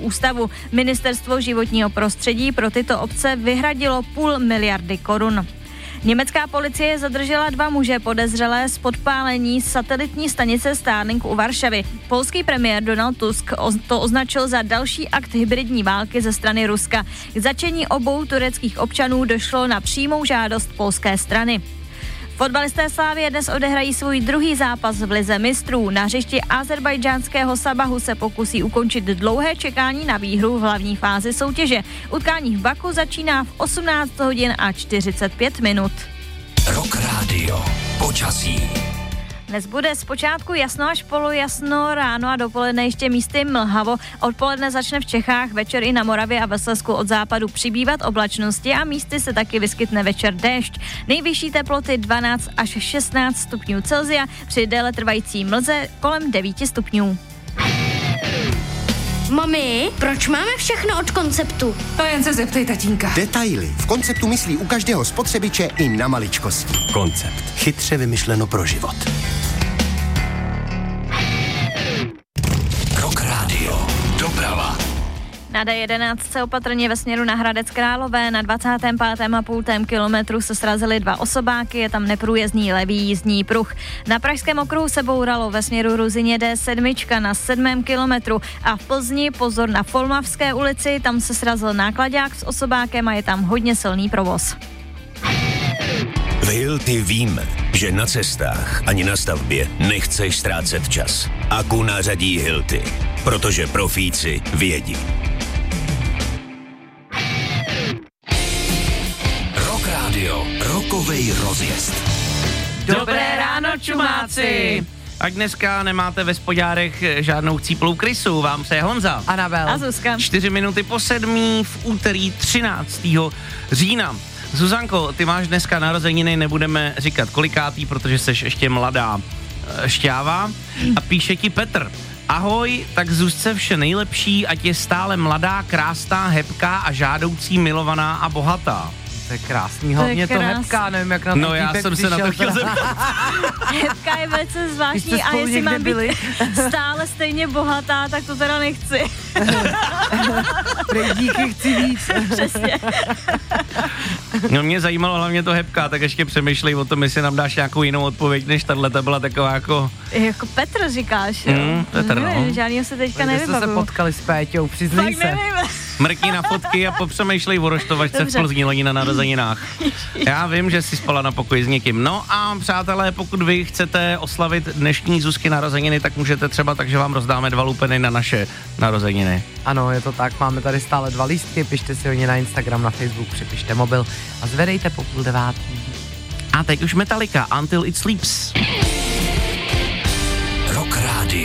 ústavu. Ministerstvo životního prostředí pro tyto obce vyhradilo 0,5 miliardy korun. Německá policie zadržela 2 muže podezřelé z podpálení satelitní stanice Starlink u Varšavy. Polský premiér Donald Tusk to označil za další akt hybridní války ze strany Ruska. K zatčení obou tureckých občanů došlo na přímou žádost polské strany. Fotbalisté Slavie dnes odehrají svůj druhý zápas v lize mistrů. Na hřišti azerbajdžánského Sabahu se pokusí ukončit dlouhé čekání na výhru v hlavní fázi soutěže. Utkání v Baku začíná v 18 hodin a 45 minut. Rock Radio. Počasí. Dnes bude zpočátku jasno až polojasno, ráno a dopoledne ještě místy mlhavo. Odpoledne začne v Čechách, večer i na Moravě a ve Slezsku od západu přibývat oblačnosti a místy se taky vyskytne večer déšť. Nejvyšší teploty 12 až 16 stupňů Celsia, při déle trvající mlze kolem 9 stupňů. Mami, proč máme všechno od Konceptu? To jen se zeptej tatínka. Detaily. V Konceptu myslí u každého spotřebiče i na maličkosti. Koncept. Chytře vymyšleno pro život. Rock Radio. Doprava. Na D11 se opatrně ve směru na Hradec Králové na 25,5 kilometru se srazily 2 osobáky, je tam neprůjezdný levý jízdní pruh. Na Pražském okruhu se bouralo ve směru Ruzyně D7 na 7. kilometru a v Plzni pozor na Folmavské ulici, tam se srazil náklaďák s osobákem a je tam hodně silný provoz. V Hilti víme, že na cestách ani na stavbě nechceš ztrácet čas. Aku nařadí Hilti, protože profíci vědí. Rock Radio, rokovej rozjezd. Dobré ráno, čumáci! Ať dneska nemáte ve spodárech žádnou chcíplou krysu, vám přeje Honza. Anabel. A Zuzka. 4 minuty po 7 v úterý 13. října. Zuzanko, ty máš dneska narozeniny, nebudeme říkat kolikátý, protože jsi ještě mladá šťáva. A píše ti Petr. Ahoj, tak Zuzce vše nejlepší, ať je stále mladá, krásná, hebká a žádoucí, milovaná a bohatá. To je krásný, hlavně to hebká, nevím, jak na to No já jsem se na to chtěl zeptat. Hebka je velice zvláštní a jestli mám být stále stejně bohatá, tak to teda nechci. Prej díky, chci víc. Přesně. No mě zajímalo hlavně to hebká, tak ještě přemýšlej o tom, jestli nám dáš nějakou jinou odpověď, než tahle ta byla taková jako... Jako Petr říkáš, jo? Petr, no. Žádnýho se teďka nevybavuju. Jste se potkali s Péťou, přiznej se. Mrkni na fotky a popřemýšlej o roštovačce v Plzni loni na narozeninách. Já vím, že jsi spala na pokoji s někým. No a přátelé, pokud vy chcete oslavit dnešní Zuzky narozeniny, tak můžete třeba tak, že vám rozdáme 2 lupeny na naše narozeniny. Ano, je to tak, máme tady stále 2 lístky, pište si o ně na Instagram, na Facebook, připište mobil a zvedejte po 8:30. A teď už Metallica, Until It Sleeps. Rock Radio.